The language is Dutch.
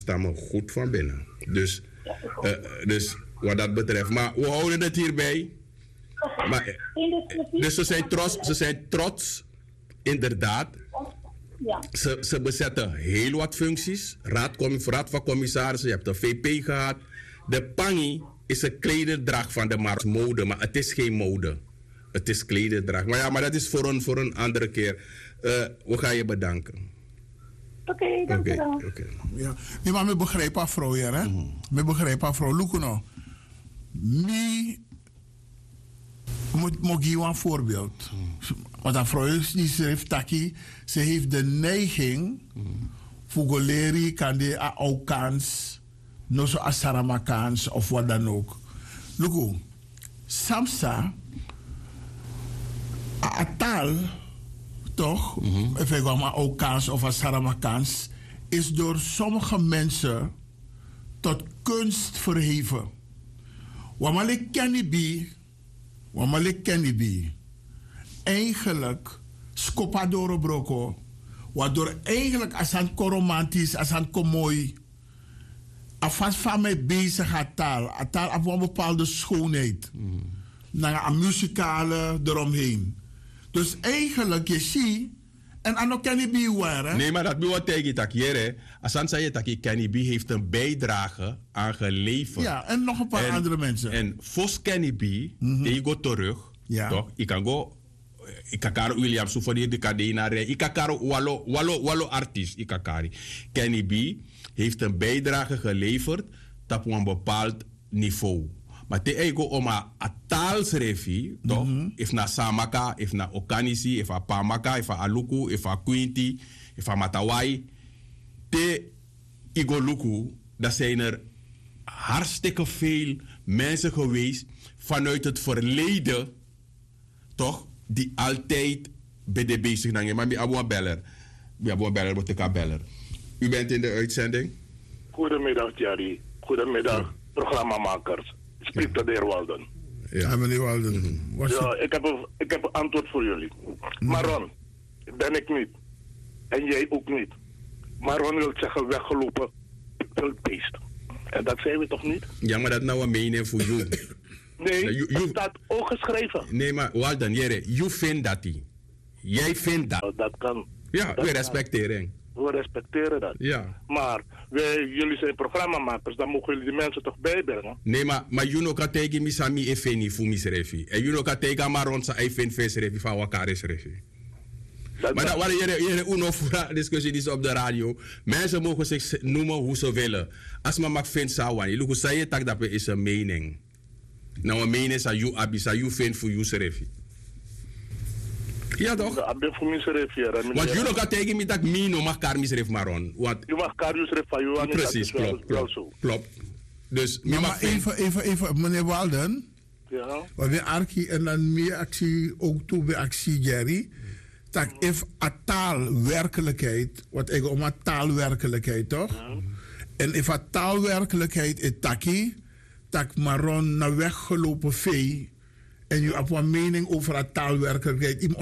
stammen goed van binnen. Dus wat dat betreft. Maar we houden het hierbij. Maar, dus ze zijn trots, inderdaad. Ja. Ze bezetten heel wat functies. Raad van commissarissen, je hebt de VP gehad. De Pangi is een klederdrag van de mode, maar het is geen mode. Het is klederdrag. Maar ja, maar dat is voor een andere keer. We gaan je bedanken. Oké, dank u wel. Ja. Nee, maar ik begrijp haar vrouw hier, hè? Ik begrijp haar vrouw. Look nou. Moet je een voorbeeld. Want een vrouw die schrijft taki, ze heeft de neiging voor goleri kan die aukans, no zo asaramakans of wat dan ook. Look, Samsa, a taal, toch, even gewoon maar aukans of asaramakans, is door sommige mensen tot kunst verheven. Wamale Kenibi, eigenlijk Scopadoro Broco, waardoor eigenlijk als een romantisch, als een komooi, afas van mij bezig gaat taal af een bepaalde schoonheid, naar een muzikale eromheen. Dus eigenlijk je ziet, en aan ook Kenibi waren. Nee, maar dat moet tegen dat hier, als aan zei dat Kenibi heeft een bijdrage aan geleverd. Ja, en nog een paar andere mensen. En Vos Kenibi, die gaat terug, toch? Ik kan go. Ik kan Williams voor die kadena re. Ik kan wallo artiest. Ik kan Kenibi heeft een bijdrage geleverd op een bepaald niveau. Maar te ego om een taalsrefi, toch? If na Samaka, if na Okanisi, if na Pamaka, if na Aluku, if na Quinti, if na Matawai. Te ego luku, dat zijn er hartstikke veel mensen geweest vanuit het verleden, toch? Die altijd bij de bezig zijn. Maar Abu Beller, wat ik beller. U bent in de uitzending. Goedemiddag, Thierry. Goedemiddag, programmamakers. Spreekt de heer Walden. Ja, meneer Walden. Ja, ik heb een antwoord voor jullie. Maron, ben ik niet. En jij ook niet. Maron wil zeggen weggelopen beest. En dat zijn we toch niet? Ja, maar dat nou een mening voor jou. Nee, het staat ook geschreven. Nee, maar Walden, you vindt dat hij. Jij vindt dat. Dat kan. Ja, we respecteren. We respecteren dat. Ja. Maar jullie zijn programmamakers, dan mogen jullie die mensen toch bijbrengen? Nee, maar you kan tegen misami efeni voor misrefi. En you kan tegen Maron sa even fesrefi van wakaris refi. Maar dat waren jullie onofra discussie die is op de radio. Mensen mogen zich noemen hoe ze willen. Als men mag vindt sawan, jullie zeggen dat dat is een mening. Nou, een mening is dat you abisa you vindt voor you refi. Ja toch? Want jullie gaan tegen me dat Mino mag kar misref Maron. Je mag kar misref van jou. Precies, klopt. Dus, maar even, meneer Walden. Ja. We hebben actie en dan meer actie, ook toe bij actie Jerry. Dat if a taalwerkelijkheid, wat ik om een taalwerkelijkheid toch? Ja. En if a taalwerkelijkheid is taki, dat Maron naar weggelopen vee. En je hebt een mening over een taalwerkelijkheid.